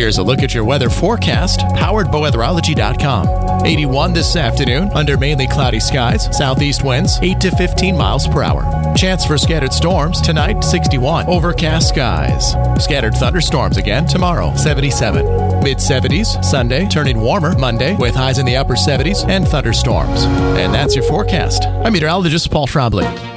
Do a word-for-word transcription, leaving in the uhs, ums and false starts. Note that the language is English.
Here's a look at your weather forecast, powered by weatherology dot com. eighty-one this afternoon, under mainly cloudy skies, southeast winds eight to fifteen miles per hour. Chance for scattered storms tonight, sixty-one. Overcast skies. Scattered thunderstorms again tomorrow, seventy-seven. mid seventies Sunday, turning warmer Monday with highs in the upper seventies and thunderstorms. And that's your forecast. I'm meteorologist Paul Trombley.